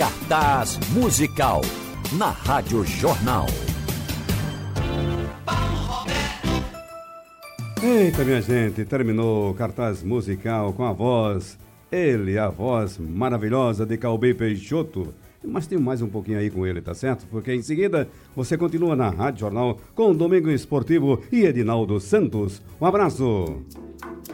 Cartaz Musical, na Rádio Jornal. Eita, minha gente, terminou o Cartaz Musical com a voz, a voz maravilhosa de Calbi Peixoto. Mas tem mais um pouquinho aí com ele, tá certo? Porque em seguida você continua na Rádio Jornal com o Domingo Esportivo e Edinaldo Santos. Um abraço!